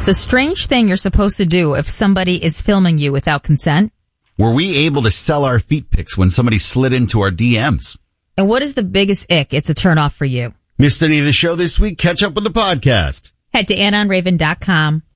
The strange thing you're supposed to do if somebody is filming you without consent. Were we able to sell our feet pics when somebody slid into our DMs? And what is the biggest ick it's a turnoff for you? Missed any of the show this week? Catch up with the podcast. Head to AnnOnRaven.com.